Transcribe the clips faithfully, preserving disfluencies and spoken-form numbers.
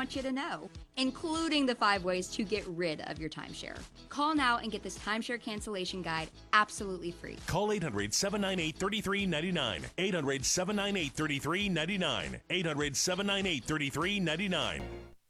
want you to know, including the five ways to get rid of your timeshare. Call now and get this timeshare cancellation guide absolutely free. Call eight hundred, seven nine eight, three three nine nine. eight hundred, seven nine eight, three three nine nine. eight hundred, seven nine eight, three three nine nine.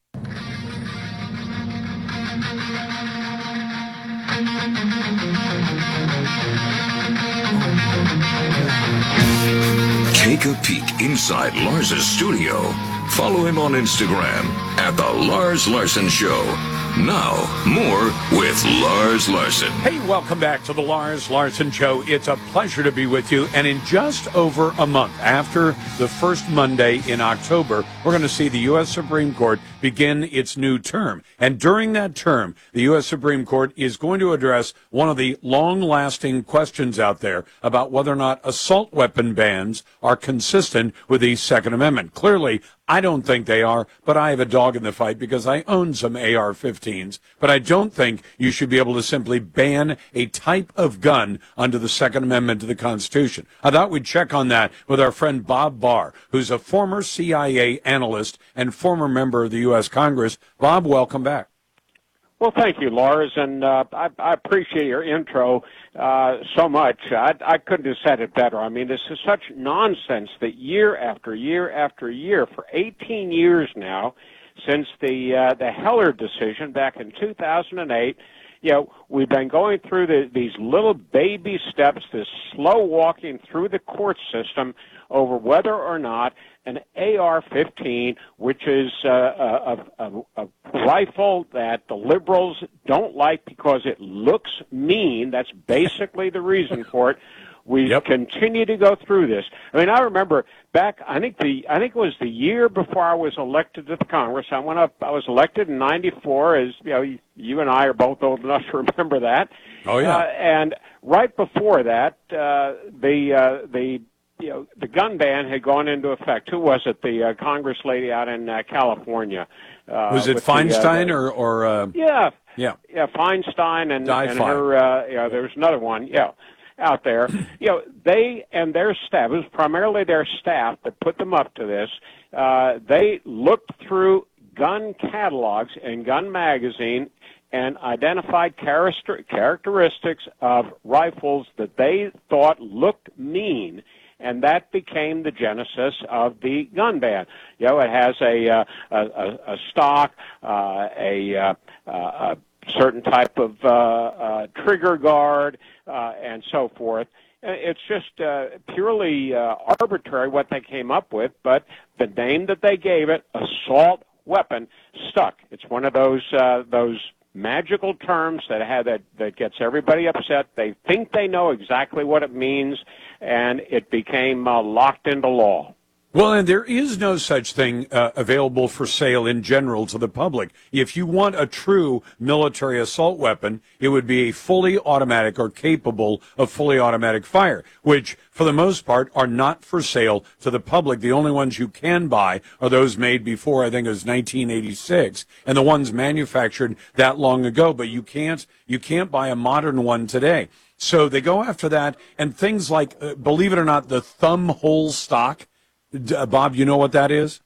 Take a peek inside Lars's studio. Follow him on Instagram at The Lars Larson Show. Now, more with Lars Larson. Hey, welcome back to The Lars Larson Show. It's a pleasure to be with you. And in just over a month, after the first Monday in October, we're going to see the U S Supreme Court begin its new term. And during that term, the U S Supreme Court is going to address one of the long-lasting questions out there about whether or not assault weapon bans are consistent with the Second Amendment. Clearly, I don't think they are, but I have a dog in the fight because I own some A R fifteens. But I don't think you should be able to simply ban a type of gun under the Second Amendment to the Constitution. I thought we'd check on that with our friend Bob Barr, who's a former C I A analyst and former member of the U S Congress. Bob, welcome back. Well, thank you, Lars, and uh, I, I appreciate your intro uh, so much. I, I couldn't have said it better. I mean, this is such nonsense that year after year after year, for eighteen years now, since the uh, the Heller decision back in two thousand eight, you know, we've been going through the, these little baby steps, this slow walking through the court system over whether or not an A R fifteen, which is uh, a, a, a rifle that the liberals don't like because it looks mean. That's basically the reason for it. We yep. continue to go through this. I mean, I remember back. I think the I think it was the year before I was elected to the Congress. I went up. I was elected in ninety-four. As you know, you and I are both old enough to remember that. Oh yeah. Uh, and right before that, uh, the uh, the you know, the gun ban had gone into effect. Who was it? The uh, Congress lady out in uh, California. Uh, was it Feinstein the, uh, or or? Uh, yeah, yeah, yeah, Feinstein and, Die and Fine. her. Uh, you know, there was another one. Yeah, out there. You know, they and their staff. It was primarily their staff that put them up to this. Uh, they looked through gun catalogs and gun magazine and identified character, characteristics of rifles that they thought looked mean. And that became the genesis of the gun ban. You know, it has a uh, a, a stock, uh, a, uh, a certain type of uh, uh, trigger guard, uh, and so forth. It's just uh, purely uh, arbitrary what they came up with, but the name that they gave it, assault weapon, stuck. It's one of those uh, those magical terms that have that that gets everybody upset. They think they know exactly what it means, and it became uh, locked into law. Well, and there is no such thing uh, available for sale in general to the public. If you want a true military assault weapon, it would be a fully automatic or capable of fully automatic fire, which for the most part are not for sale to the public. The only ones you can buy are those made before, I think it was nineteen eighty-six, and the ones manufactured that long ago. But you can't you can't buy a modern one today. So they go after that, and things like, uh, believe it or not, the thumb hole stock. Uh, Bob, you know what that is?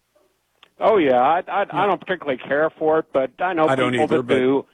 Oh yeah, I, I I don't particularly care for it, but I know I don't people either, that do.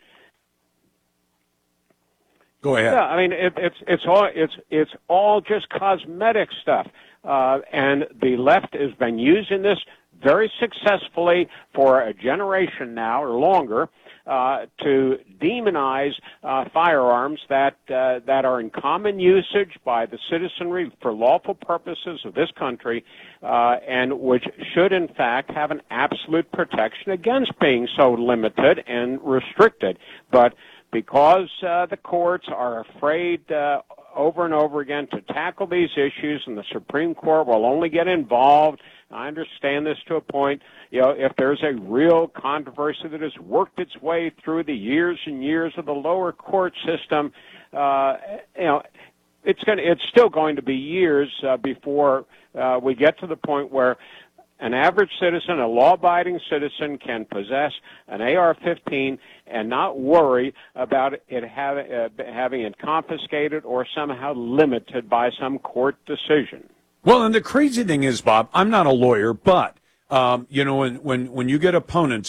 Go ahead. Yeah, I mean it, it's it's all it's it's all just cosmetic stuff, uh, and the left has been using this very successfully for a generation now or longer. Uh, to demonize uh, firearms that uh, that are in common usage by the citizenry for lawful purposes of this country, uh, and which should in fact have an absolute protection against being so limited and restricted. But because uh, the courts are afraid uh, over and over again to tackle these issues, and the Supreme Court will only get involved. I understand this to a point. You know, if there's a real controversy that has worked its way through the years and years of the lower court system, uh, you know, it's going it's still going to be years uh, before uh, we get to the point where an average citizen, a law-abiding citizen, can possess an A R fifteen and not worry about it have, uh, having it confiscated or somehow limited by some court decision. Well, and the crazy thing is, Bob, I'm not a lawyer, but, um, you know, when, when, when you get opponents